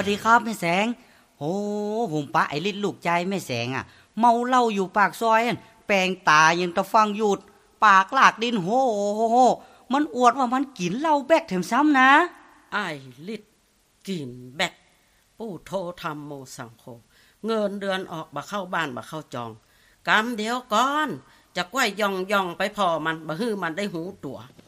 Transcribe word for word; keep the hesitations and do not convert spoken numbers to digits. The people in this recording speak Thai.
วัสดีครับแม่แสงโอ้ผมปะไอ้ลิ้นลูกใจแม่แสงอ่ะเมาเหล้าอยู่ปากซอยอั่นแปลงตายังตะฟังหยุดปากลากดินโหโหโหมันอวดว่ามันกินเหล้าแบกแถมซ้ำนะอ้ายลิดกินแบกปู่โทธรรมโมสังโฆเงินเดือนออกบ่เข้าบ้านบ่เข้าจองกำเดียวก่อนจะก้วยย่องย่องไปพอมันบ่ฮื้อมันได้หูตัว